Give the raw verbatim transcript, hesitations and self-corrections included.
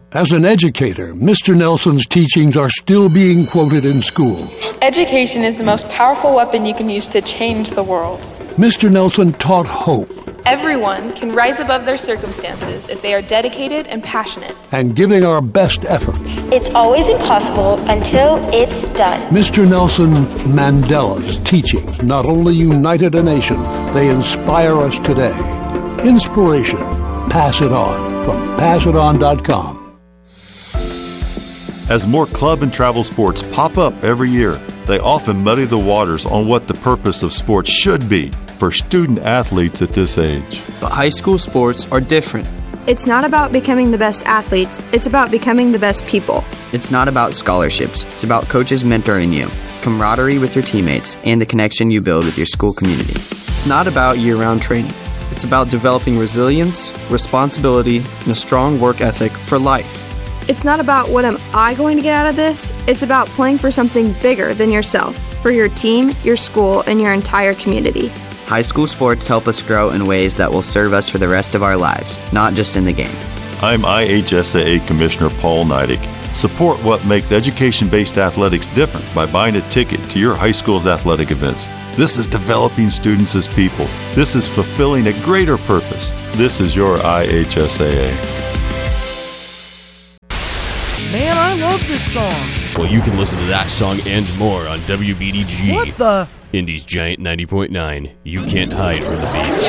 As an educator, Mister Nelson's teachings are still being quoted in schools. Education is the most powerful weapon you can use to change the world. Mister Nelson taught hope. Everyone can rise above their circumstances if they are dedicated and passionate. And giving our best efforts. It's always impossible until it's done. Mister Nelson Mandela's teachings not only united a nation, they inspire us today. Inspiration. Pass it on from pass it on dot com. As more club and travel sports pop up every year, they often muddy the waters on what the purpose of sports should be for student athletes at this age. But high school sports are different. It's not about becoming the best athletes, it's about becoming the best people. It's not about scholarships, it's about coaches mentoring you, camaraderie with your teammates, and the connection you build with your school community. It's not about year-round training. It's about developing resilience, responsibility, and a strong work ethic for life. It's not about what am I going to get out of this, it's about playing for something bigger than yourself, for your team, your school, and your entire community. High school sports help us grow in ways that will serve us for the rest of our lives, not just in the game. I'm I H S A A Commissioner Paul Neidig. Support what makes education-based athletics different by buying a ticket to your high school's athletic events. This is developing students as people. This is fulfilling a greater purpose. This is your I H S A A. Man, I love this song. Well, you can listen to that song and more on W B D G. What the? Indy's Giant ninety point nine. You can't hide from the beats.